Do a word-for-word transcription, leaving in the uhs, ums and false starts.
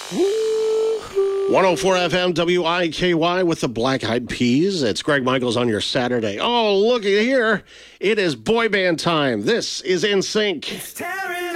one oh four F M W I K Y with the Black Eyed Peas. It's Greg Michaels on your Saturday. Oh, looky here. It is boy band time. This is N Sync. It's